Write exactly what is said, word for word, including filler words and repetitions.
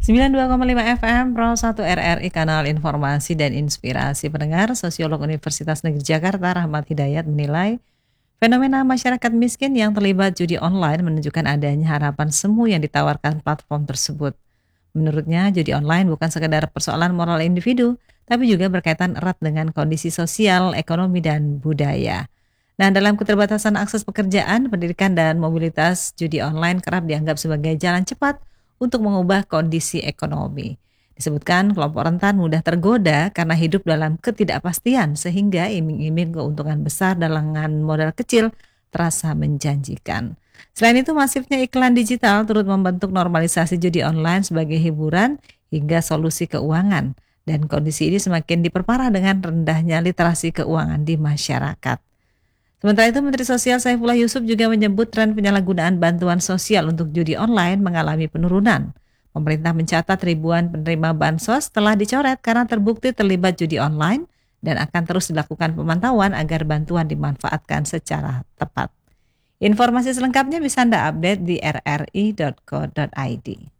sembilan puluh dua koma lima F M Pro satu R R I Kanal Informasi dan Inspirasi. Pendengar, Sosiolog Universitas Negeri Jakarta Rahmat Hidayat menilai fenomena masyarakat miskin yang terlibat judi online menunjukkan adanya harapan semu yang ditawarkan platform tersebut. Menurutnya, judi online bukan sekedar persoalan moral individu, tapi juga berkaitan erat dengan kondisi sosial, ekonomi, dan budaya. Nah, dalam keterbatasan akses pekerjaan, pendidikan, dan mobilitas, judi online kerap dianggap sebagai jalan cepat untuk mengubah kondisi ekonomi. Disebutkan kelompok rentan mudah tergoda karena hidup dalam ketidakpastian sehingga iming-iming keuntungan besar dalam modal kecil terasa menjanjikan. Selain itu, masifnya iklan digital turut membentuk normalisasi judi online sebagai hiburan hingga solusi keuangan. Dan kondisi ini semakin diperparah dengan rendahnya literasi keuangan di masyarakat. Sementara itu, Menteri Sosial Saifullah Yusuf juga menyebut tren penyalahgunaan bantuan sosial untuk judi online mengalami penurunan. Pemerintah mencatat ribuan penerima bansos telah dicoret karena terbukti terlibat judi online dan akan terus dilakukan pemantauan agar bantuan dimanfaatkan secara tepat. Informasi selengkapnya bisa Anda update di r r i dot co dot i d.